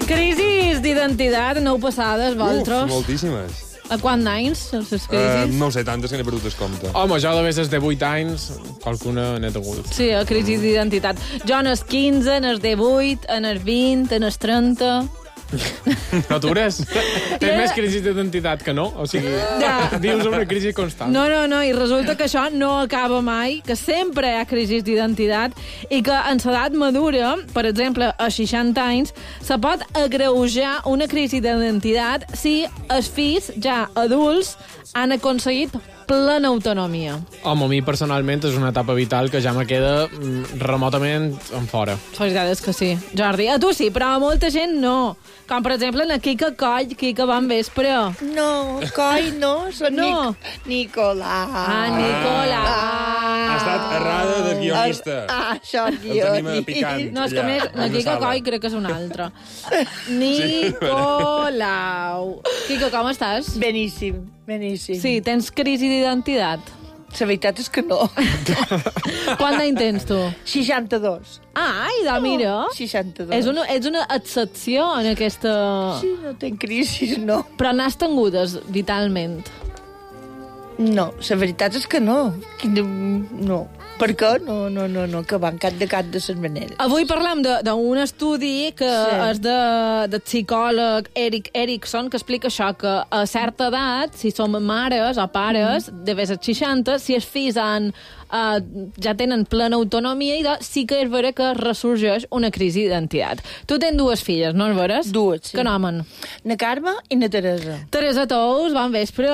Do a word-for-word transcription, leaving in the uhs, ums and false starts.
Crisis d'identitat, nou passades, vosaltres? Uf, moltíssimes. A quant d'anys, les crisis? Uh, no ho sé, tantes que n'he perdut el compte. Home, jo de més de vuit anys, qualcuna n'he tingut. Sí, a crisi d'identitat. Jo en els quinze, en els divuit, en els vint, en els trenta... No t'ures? Tens més crisi d'identitat que no? O sigui, Ja. vius una crisi constant. No, no, no, i resulta que això no acaba mai, que sempre hi ha crisi d'identitat i que en l'edat madura, per exemple, a seixanta anys, se pot agreujar una crisi d'identitat si els fills, ja adults, han aconseguit plena autonomia. Home, a mi personalment és una etapa vital que ja me queda mm, remotament en fora. La veritat és que sí, Jordi. A tu sí, però a molta gent no. Com, per exemple, la Quica Coll, Quica Bon Vespre. No, coi, no, soc No. Nic Nicolà. Ah, Nicola. Ha estat errada de guionista. Ah, això és El tenim guionista. picant. No, és que allà, més, la en Quica sala. Coll crec que és una altra. Nicolau. Quica, com estàs? Beníssim, beníssim. Sí, tens crisi d'identitat. La veritat és que no. Quant d'any tens, tu? seixanta-dos. Ai, da, mira. seixanta-dos. És una, ets una excepció en aquesta... Sí, no tenc crisi, no. Però n'has tingudes, vitalment. No, la veritat és que no. Quina- No. Per què? No, no, no, no, que van cap de cap de les maneres. Avui parlem de- d'un estudi que Sí. és de, de psicòleg Eric Erikson, que explica això, que a certa edat, si som mares o pares, mm. de més als seixanta, si els fills han, uh, ja tenen plena autonomia, i de, sí que és vera que ressorgeix una crisi d'identitat. Tu tens dues filles, no és veres? Dues, sí. Que nomen? Na Carme i na Teresa. Teresa Tous, bon vespre.